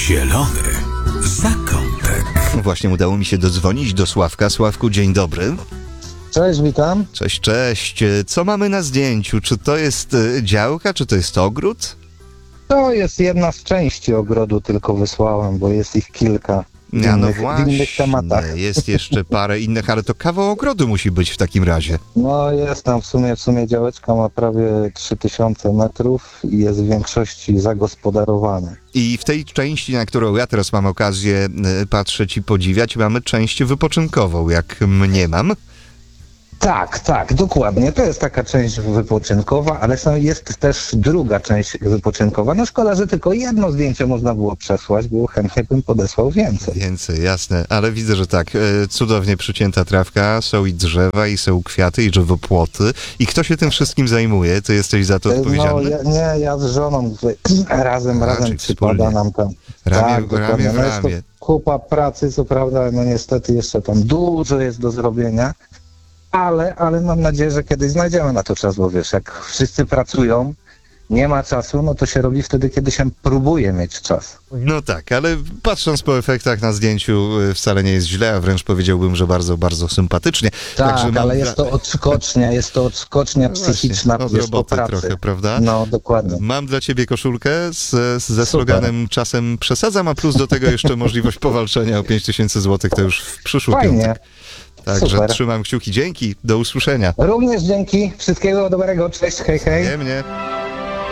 Zielony zakątek. Właśnie udało mi się dodzwonić do Sławka. Sławku, dzień dobry. Cześć, witam. Cześć, cześć. Co mamy na zdjęciu? Czy to jest działka, czy to jest ogród? To jest jedna z części ogrodu, tylko wysłałem, bo jest ich kilka w innych tematach. Jest jeszcze parę innych, ale to kawał ogrodu musi być w takim razie. No jest tam w sumie działeczka ma prawie 3000 metrów i jest w większości zagospodarowane. I w tej części, na którą ja teraz mam okazję patrzeć i podziwiać, mamy część wypoczynkową, jak mniemam. Tak, dokładnie. To jest taka część wypoczynkowa, ale jest też druga część wypoczynkowa. No szkoda, że tylko jedno zdjęcie można było przesłać, bo chętnie bym podesłał więcej. Więcej, jasne, ale widzę, że tak, cudownie przycięta trawka, są i drzewa, i są kwiaty, i drzewopłoty. I kto się tym wszystkim zajmuje? Ty jesteś za to odpowiedzialny? Ja z żoną razem przypada wspólnie. nam tam. Ramię w No jest to ramię. kupa pracy, co prawda, no niestety jeszcze tam dużo jest do zrobienia, ale mam nadzieję, że kiedyś znajdziemy na to czas, bo wiesz, jak wszyscy pracują, nie ma czasu, no to się robi wtedy, kiedy się próbuje mieć czas. No tak, ale patrząc po efektach na zdjęciu wcale nie jest źle, a wręcz powiedziałbym, że bardzo, bardzo sympatycznie. Tak, Także ale jest to odskocznia psychiczna od wiesz, po roboty pracy. trochę, prawda? No, dokładnie. Mam dla ciebie koszulkę ze sloganem "Czasem przesadzam", a plus do tego jeszcze możliwość powalczenia o 5000 zł, to już w przyszły Fajnie. piątek. Także Super. trzymam kciuki, dzięki, do usłyszenia. Również dzięki, wszystkiego dobrego, cześć, hej, hej. Przyjemnie.